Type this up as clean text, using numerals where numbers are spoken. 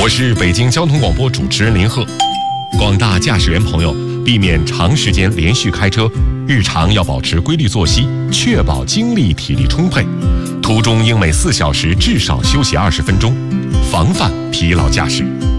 我是北京交通广播主持人林鹤。广大驾驶员朋友，避免长时间连续开车，日常要保持规律作息，确保精力体力充沛。途中应每4小时至少休息20分钟，防范疲劳驾驶。